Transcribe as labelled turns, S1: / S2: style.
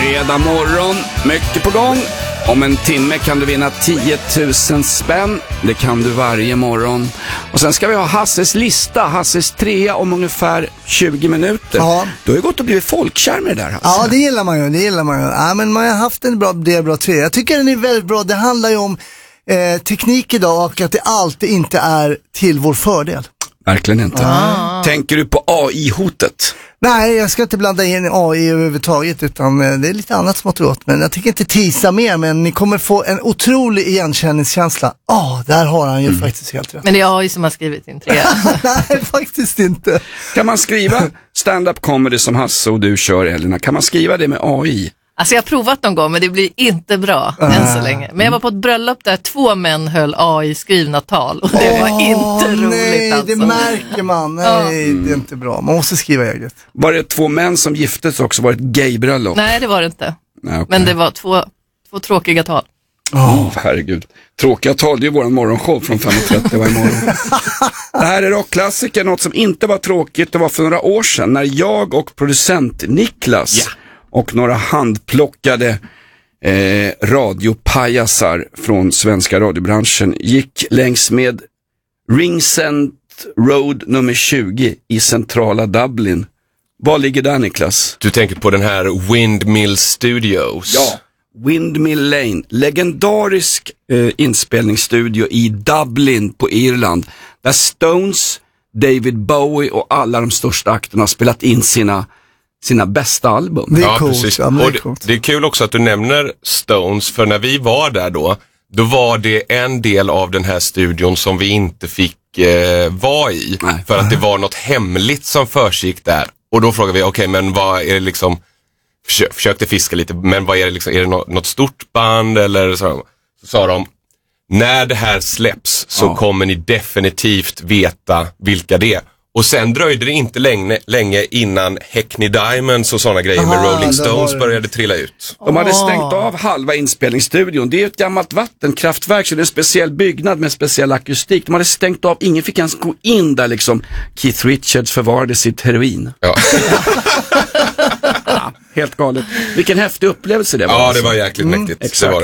S1: Fredag morgon, mycket på gång. Om en timme kan du vinna 10 000 spänn. Det kan du varje morgon. Och sen ska vi ha Hasses lista, Hasses trea om ungefär 20 minuter.
S2: Ja.
S1: Du har ju gått och blivit folkkär med det där, Hasse.
S2: Ja, det gillar man ju, Ja, men man har haft en bra trea. Jag tycker den är väldigt bra. Det handlar ju om teknik idag och att det alltid inte är till vår fördel.
S1: Verkligen inte. Tänker du på AI-hotet?
S2: Nej, jag ska inte blanda in AI överhuvudtaget, utan det är lite annat som har åt. Men jag tänker inte tisa mer, men ni kommer få en otrolig igenkänningskänsla. Där har han ju faktiskt helt rätt.
S3: Men det är AI som har skrivit in trea.
S2: Nej, faktiskt inte.
S1: Kan man skriva stand-up comedy som Hasse och du kör, Elina? Kan man skriva det med AI?
S3: Alltså jag har provat någon gång, men det blir inte bra än så länge. Men jag var på ett bröllop där 2 män höll AI-skrivna tal och det var inte roligt.
S2: Nej,
S3: alltså.
S2: det märker man. Nej, det är inte bra. Man måste skriva eget.
S1: Var det 2 män som giftes också? Var det ett gaybröllop?
S3: Nej, det var det inte.
S1: Nej, okay.
S3: Men det var två tråkiga tal.
S1: Herregud. Tråkiga tal, det är våran morgonshow från 5:30 varje morgon. Det här är rockklassiker, något som inte var tråkigt. Det var för några år sedan när jag och producent Niklas och några handplockade radiopajasar från svenska radiobranschen gick längs med Ringsend Road nummer 20 i centrala Dublin. Var ligger där, Niklas?
S4: Du tänker på den här Windmill Studios.
S1: Ja, Windmill Lane. Legendarisk inspelningsstudio i Dublin på Irland. Där Stones, David Bowie och alla de största akterna har spelat in sina bästa album.
S2: Det är coolt.
S4: Precis.
S2: Ja,
S4: Och det är kul också att du nämner Stones, för när vi var där då var det en del av den här studion som vi inte fick vara i.
S1: Nej.
S4: För att det var något hemligt som försiggick där. Och då frågade vi, okej, men vad är det liksom, försökte fiska lite, men vad är det liksom, är det något stort band eller så sa de, när det här släpps så kommer ni definitivt veta vilka det är. Och sen dröjde det inte länge innan Hackney Diamonds och sådana grejer med Rolling Stones började trilla ut.
S1: De hade stängt av halva inspelningsstudion. Det är ett gammalt vattenkraftverk, så det är en speciell byggnad med speciell akustik. De hade stängt av, ingen fick ens gå in där liksom. Keith Richards förvarade sitt heroin.
S4: Ja.
S1: Helt galet. Vilken häftig upplevelse det var.
S4: Ja, det var jäkligt mäktigt.
S1: Exakt.
S4: Det var